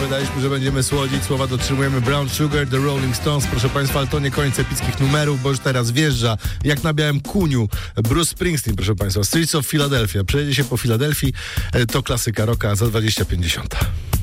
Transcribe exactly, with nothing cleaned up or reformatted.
zapowiadaliśmy, że będziemy słodzić. Słowa dotrzymujemy. Brown Sugar, The Rolling Stones, proszę Państwa, ale to nie koniec epickich numerów, bo już teraz wjeżdża, jak na białym kuniu, Bruce Springsteen, proszę Państwa. Streets of Philadelphia. Przejedzie się po Filadelfii, to klasyka rocka za dwadzieścia pięćdziesiąt.